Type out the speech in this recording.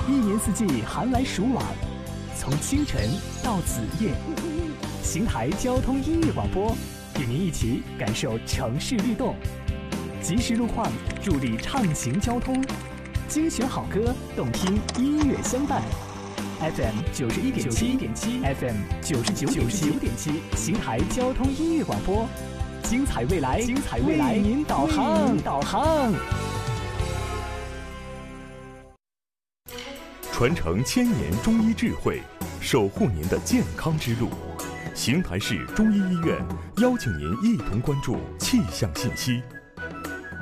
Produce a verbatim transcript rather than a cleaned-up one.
一年四季寒来暑往，从清晨到子夜，邢台交通音乐广播与您一起感受城市律动，及时路况助力畅行交通，精选好歌，动听音乐相伴。F M 九十一点七点七 ，F M 九十九点九点七，邢台交通音乐广播，精彩未来，精彩未来，为您导航，导航。 传承千年中医智慧，守护您的健康之路。邢台市中医医院邀请您一同关注气象信息。